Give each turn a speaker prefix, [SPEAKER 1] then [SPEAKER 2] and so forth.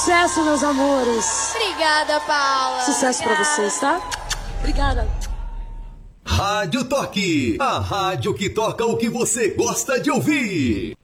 [SPEAKER 1] Sucesso, meus amores.
[SPEAKER 2] Obrigada, Paula.
[SPEAKER 1] Sucesso pra vocês, tá? Obrigada.
[SPEAKER 3] Rádio Toque, a rádio que toca o que você gosta de ouvir.